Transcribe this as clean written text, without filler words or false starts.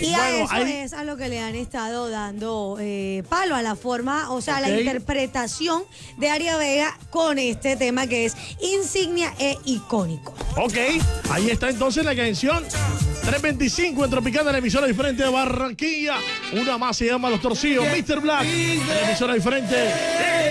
Y a eso es a lo que le han estado dando palo a la forma, o sea, a la interpretación de Aria Vega con este tema que es insignia e icónico. Ok, ahí está entonces la canción 325 en Tropicana, la emisora diferente de Barranquilla. Una más se llama Los Torcidos, Mr. Black, la emisora diferente de